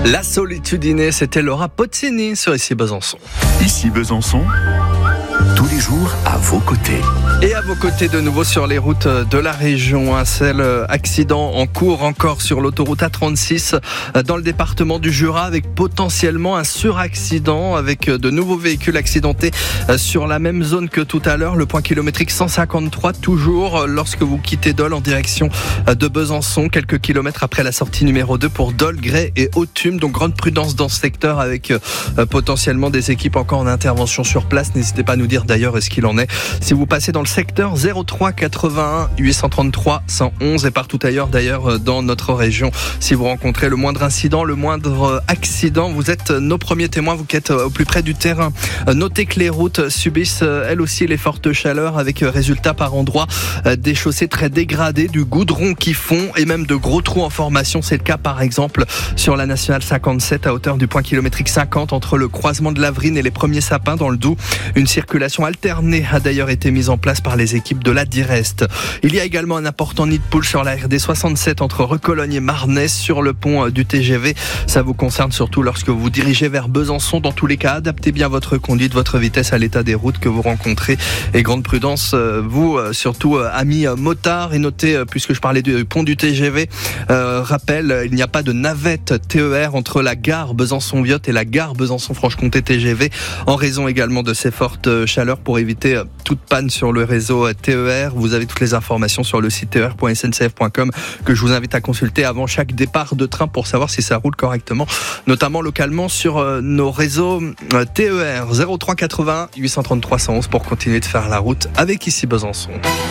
La solitudinée, c'était Laura Pozzini sur Ici Besançon. Ici Besançon, tous les jours à vos côtés. Et à vos côtés de nouveau sur les routes de la région, un seul accident en cours encore sur l'autoroute A36 dans le département du Jura, avec potentiellement un suraccident avec de nouveaux véhicules accidentés sur la même zone que tout à l'heure, le point kilométrique 153 toujours lorsque vous quittez Dole en direction de Besançon, quelques kilomètres après la sortie numéro 2 pour Dole, Grès et Authume. Donc grande prudence dans ce secteur avec potentiellement des équipes encore en intervention sur place. N'hésitez pas à nous dire d'ailleurs ce qu'il en est si vous passez dans le secteur 03 81 833 111 et partout ailleurs d'ailleurs dans notre région. Si vous rencontrez le moindre incident, le moindre accident, vous êtes nos premiers témoins, vous qui êtes au plus près du terrain. Notez que les routes subissent elles aussi les fortes chaleurs avec résultat par endroits des chaussées très dégradées, du goudron qui fond et même de gros trous en formation. C'est le cas par exemple sur la nationale 57 à hauteur du point kilométrique 50 entre le croisement de l'Avrine et les premiers sapins dans le Doubs. Une circulation alternée a d'ailleurs été mise en place par les équipes de la Direst. Il y a également un important nid de poule sur la RD 67 entre Recologne et Marnès sur le pont du TGV. Ça vous concerne surtout lorsque vous vous dirigez vers Besançon. Dans tous les cas, adaptez bien votre conduite, votre vitesse à l'état des routes que vous rencontrez. Et grande prudence, vous, surtout amis motards. Et notez, puisque je parlais du pont du TGV, rappel, il n'y a pas de navette TER entre la gare Besançon-Viotte et la gare Besançon-Franche-Comté TGV, en raison également de ces fortes chaleurs. Pour éviter toute panne sur le réseau TER, vous avez toutes les informations sur le site ter.sncf.com que je vous invite à consulter avant chaque départ de train pour savoir si ça roule correctement, notamment localement sur nos réseaux TER. 03 81 833 111 pour continuer de faire la route avec Ici Besançon.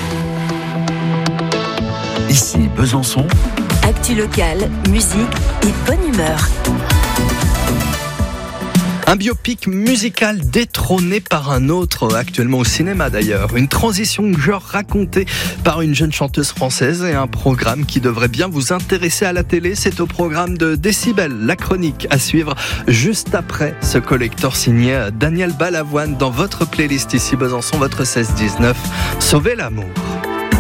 Ici Besançon, actu locale, musique et bonne humeur. Un biopic musical détrôné par un autre, actuellement au cinéma d'ailleurs. Une transition de genre racontée par une jeune chanteuse française et un programme qui devrait bien vous intéresser à la télé. C'est au programme de Décibel, la chronique à suivre juste après ce collector signé Daniel Balavoine dans votre playlist Ici Besançon, votre 16-19. Sauvez l'amour.